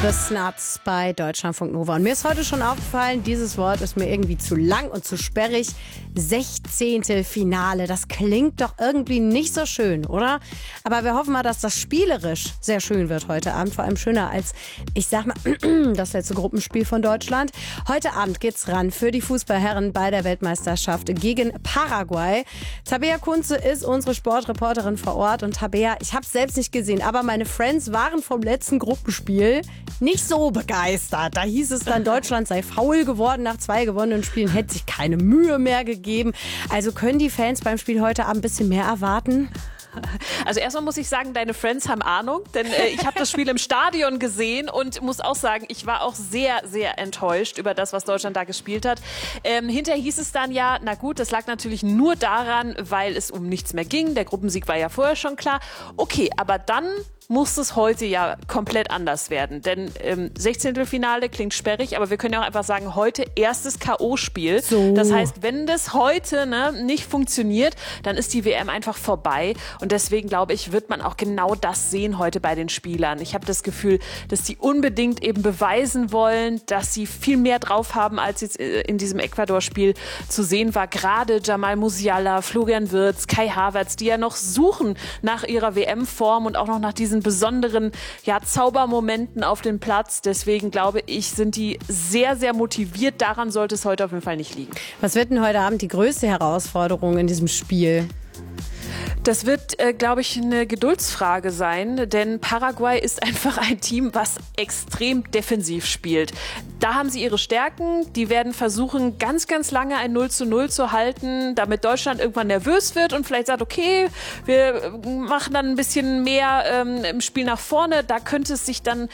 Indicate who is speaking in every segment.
Speaker 1: The Snuts bei Deutschlandfunk Nova. Und mir ist heute schon aufgefallen, dieses Wort ist mir irgendwie zu lang und zu sperrig. 16. Finale, das klingt doch irgendwie nicht so schön, oder? Aber wir hoffen mal, dass das spielerisch sehr schön wird heute Abend. Vor allem schöner als, ich sag mal, das letzte Gruppenspiel von Deutschland. Heute Abend geht's ran für die Fußballherren bei der Weltmeisterschaft gegen Paraguay. Tabea Kunze ist unsere Sportreporterin vor Ort. Und Tabea, ich habe es selbst nicht gesehen, aber meine Friends waren vom letzten Gruppenspiel nicht so begeistert. Da hieß es dann, Deutschland sei faul geworden nach 2 gewonnenen Spielen, hätte sich keine Mühe mehr gegeben. Also können die Fans beim Spiel heute Abend ein bisschen mehr erwarten?
Speaker 2: Also erstmal muss ich sagen, deine Friends haben Ahnung, denn ich habe das Spiel im Stadion gesehen und muss auch sagen, ich war auch sehr, sehr enttäuscht über das, was Deutschland da gespielt hat. Hinterher hieß es dann ja, na gut, das lag natürlich nur daran, weil es um nichts mehr ging. Der Gruppensieg war ja vorher schon klar. Okay, aber dann muss es heute ja komplett anders werden. Denn 16. Finale klingt sperrig, aber wir können ja auch einfach sagen, heute erstes K.O.-Spiel.
Speaker 1: So.
Speaker 2: Das heißt, wenn das heute nicht funktioniert, dann ist die WM einfach vorbei. Und deswegen, glaube ich, wird man auch genau das sehen heute bei den Spielern. Ich habe das Gefühl, dass die unbedingt eben beweisen wollen, dass sie viel mehr drauf haben, als jetzt in diesem Ecuador-Spiel zu sehen war. Gerade Jamal Musiala, Florian Wirtz, Kai Havertz, die ja noch suchen nach ihrer WM-Form und auch noch nach diesen besonderen Zaubermomenten auf dem Platz. Deswegen glaube ich, sind die sehr, sehr motiviert. Daran sollte es heute auf jeden Fall nicht liegen.
Speaker 1: Was wird denn heute Abend die größte Herausforderung in diesem Spiel?
Speaker 2: Das wird, glaube ich, eine Geduldsfrage sein, denn Paraguay ist einfach ein Team, was extrem defensiv spielt. Da haben sie ihre Stärken, die werden versuchen, ganz, ganz lange ein 0:0 zu halten, damit Deutschland irgendwann nervös wird und vielleicht sagt, okay, wir machen dann ein bisschen mehr im Spiel nach vorne. Da könnten sich dann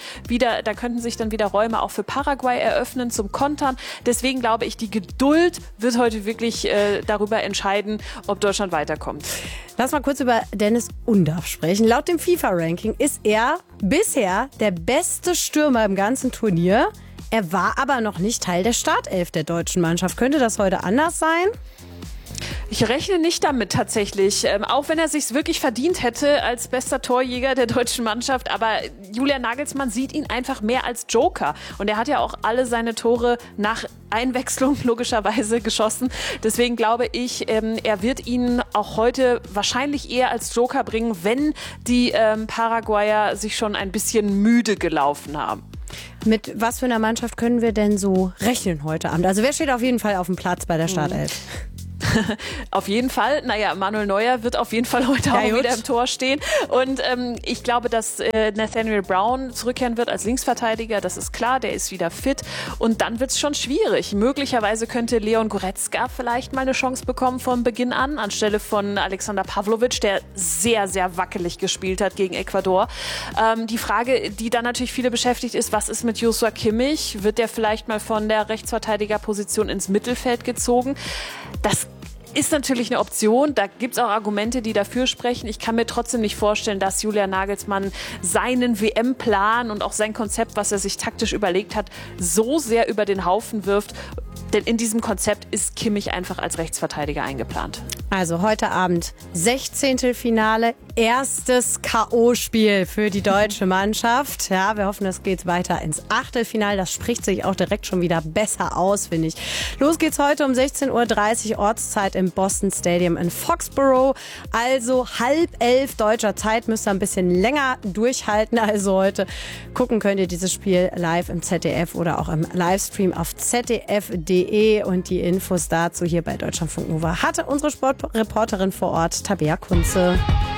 Speaker 2: wieder Räume auch für Paraguay eröffnen zum Kontern. Deswegen glaube ich, die Geduld wird heute wirklich darüber entscheiden, ob Deutschland weiterkommt.
Speaker 1: Lass mal kurz über Dennis Undaff sprechen. Laut dem FIFA-Ranking ist er bisher der beste Stürmer im ganzen Turnier. Er war aber noch nicht Teil der Startelf der deutschen Mannschaft. Könnte das heute anders sein?
Speaker 2: Ich rechne nicht damit tatsächlich, auch wenn er sich's wirklich verdient hätte als bester Torjäger der deutschen Mannschaft. Aber Julian Nagelsmann sieht ihn einfach mehr als Joker. Und er hat ja auch alle seine Tore nach Einwechslung logischerweise geschossen. Deswegen glaube ich, er wird ihn auch heute wahrscheinlich eher als Joker bringen, wenn die Paraguayer sich schon ein bisschen müde gelaufen haben.
Speaker 1: Mit was für einer Mannschaft können wir denn so rechnen heute Abend? Also wer steht auf jeden Fall auf dem Platz bei der Startelf?
Speaker 2: Auf jeden Fall. Naja, Manuel Neuer wird auf jeden Fall heute auch wieder im Tor stehen. Und ich glaube, dass Nathaniel Brown zurückkehren wird als Linksverteidiger. Das ist klar, der ist wieder fit. Und dann wird es schon schwierig. Möglicherweise könnte Leon Goretzka vielleicht mal eine Chance bekommen von Beginn an, anstelle von Alexander Pavlovic, der sehr, sehr wackelig gespielt hat gegen Ecuador. Die Frage, die dann natürlich viele beschäftigt, ist, was ist mit Joshua Kimmich? Wird der vielleicht mal von der Rechtsverteidigerposition ins Mittelfeld gezogen? Das ist natürlich eine Option. Da gibt es auch Argumente, die dafür sprechen. Ich kann mir trotzdem nicht vorstellen, dass Julian Nagelsmann seinen WM-Plan und auch sein Konzept, was er sich taktisch überlegt hat, so sehr über den Haufen wirft. Denn in diesem Konzept ist Kimmich einfach als Rechtsverteidiger eingeplant.
Speaker 1: Also heute Abend 16. Finale, erstes K.O.-Spiel für die deutsche Mannschaft. Ja, wir hoffen, es geht weiter ins Achtelfinale. Das spricht sich auch direkt schon wieder besser aus, finde ich. Los geht's heute um 16:30 Uhr Ortszeit im Boston Stadium in Foxborough. Also 10:30 deutscher Zeit, müsst ihr ein bisschen länger durchhalten. Also heute gucken könnt ihr dieses Spiel live im ZDF oder auch im Livestream auf zdf.de. Und die Infos dazu hier bei Deutschlandfunk Nova hatte unsere Sportreporterin vor Ort, Tabea Kunze.